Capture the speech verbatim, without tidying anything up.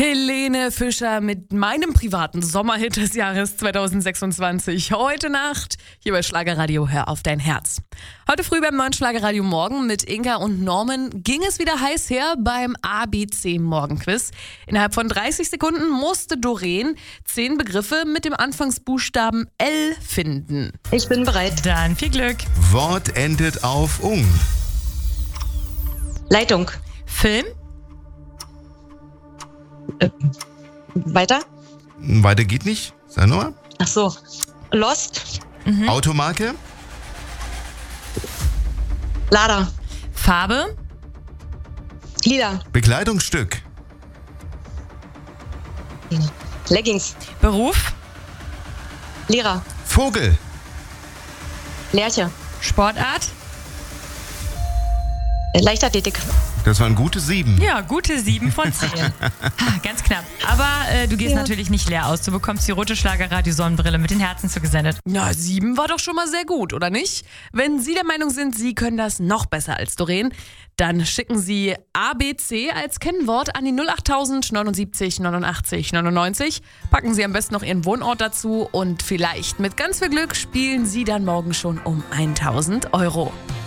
Helene Fischer mit meinem privaten Sommerhit des Jahres zwanzig sechsundzwanzig. Heute Nacht hier bei Schlagerradio Hör auf dein Herz. Heute früh beim neuen Schlagerradio Morgen mit Inka und Norman ging es wieder heiß her beim A B C Morgenquiz. Innerhalb von dreißig Sekunden musste Doreen zehn Begriffe mit dem Anfangsbuchstaben L finden. Ich bin bereit. Dann viel Glück. Wort endet auf ung. Leitung. Film, Weiter? Weiter geht nicht. Sag nochmal. Ach so. Lost. Automarke. Lada. Farbe, Lieder. Bekleidungsstück. Leggings. Beruf, Lehrer. Vogel. Lerche. Sportart. Äh, Leichtathletik. Das waren gute sieben. Ja, gute sieben von zehn. Ha, ganz knapp. Aber äh, du gehst Ja. natürlich nicht leer aus. Du bekommst die rote Schlagerradio-Sonnenbrille mit den Herzen zugesendet. Na, sieben war doch schon mal sehr gut, oder nicht? Wenn Sie der Meinung sind, Sie können das noch besser als Doreen, dann schicken Sie A B C als Kennwort an die null acht tausend neunundsiebzig neunundachtzig neunundneunzig. Packen Sie am besten noch Ihren Wohnort dazu und vielleicht mit ganz viel Glück spielen Sie dann morgen schon um tausend Euro.